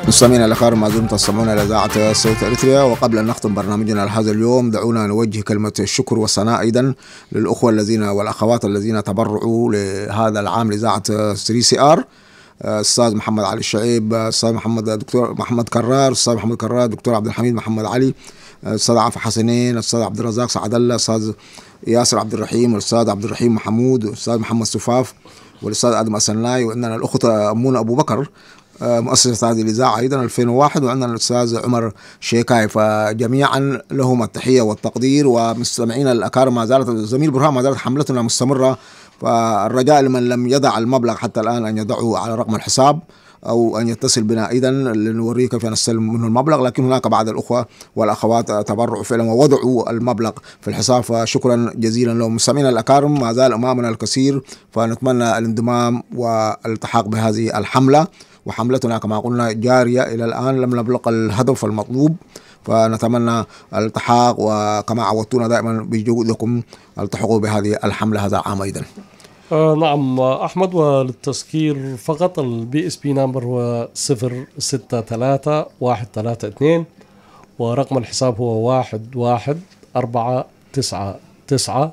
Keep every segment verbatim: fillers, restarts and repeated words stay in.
مستمعينا الأكارم، ما زلتم تستمعون إلى إذاعة صوت إريتريا. وقبل أن نختم برنامجنا لهذا اليوم دعونا نوجه كلمة الشكر والثناء أيضا للأخوة الذين والأخوات الذين تبرعوا لهذا العام لإذاعة ثري سي آر. أستاذ محمد علي الشعيب، أستاذ محمد دكتور محمد كرار، أستاذ محمد كرار، دكتور عبد الحميد محمد علي، أستاذ عفا حسنين، أستاذ عبد الرزاق سعد الله، أستاذ ياسر عبد الرحيم، والأستاذ عبد الرحيم محمود، والأستاذ محمد سفاف، والأستاذ آدم أسناي، وعندنا الأخت أمونة أبو بكر مؤسسة هذه الإذاعة أيضا ألفين وواحد، وعندنا الأستاذ عمر شيكاي. فجميعا لهم التحية والتقدير. ومستمعين الأكارم، ما زالت الزميل برهان ما زالت حملتنا مستمرة، فالرجاء لمن لم يضع المبلغ حتى الآن أن يضعه على رقم الحساب أو أن يتصل بنا أيضا لنوريه كيف نستلم منه المبلغ. لكن هناك بعض الأخوة والأخوات تبرعوا فعلا ووضعوا المبلغ في الحساب، فشكرا جزيلا لهم. مستمعينا الأكارم، ما زال أمامنا الكثير، فنتمنى الانضمام والالتحاق بهذه الحملة. وحملتنا كما قلنا جارية إلى الآن، لم نبلغ الهدف المطلوب، فنتمنى الالتحاق. وكما عودتونا دائما بجهودكم التحقوا بهذه الحملة هذا العام أيضا. آه نعم أحمد، وللتذكير فقط البي اس بي نمبر هو صفر ستة ثلاثة واحد ثلاثة اثنين، ورقم الحساب هو واحد واحد أربعة تسعة تسعة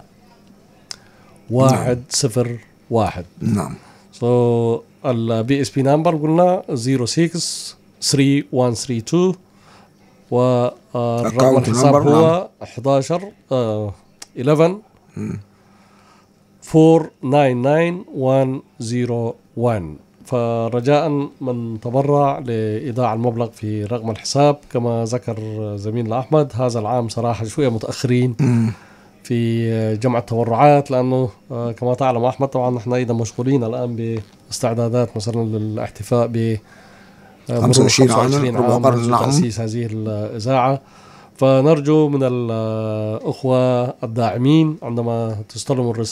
واحد صفر واحد. نعم. so البي اس بي نمبر قلنا صفر ستة ثلاثة واحد ثلاثة اثنين، والرقم الحساب هو احداشر آه إحداشر أربعة تسعة تسعة واحد صفر واحد. فرجاء من تبرع لإيداع المبلغ في رقم الحساب. كما ذكر زميلنا أحمد، هذا العام صراحة شوية متأخرين في جمع التبرعات، لأنه كما تعلم أحمد طبعا نحن أيضا مشغولين الآن باستعدادات مثلا للاحتفاء ب خمسة وعشرين عام تأسيس هذه الإذاعة. فنرجو من الأخوة الداعمين عندما تستلموا الرسالة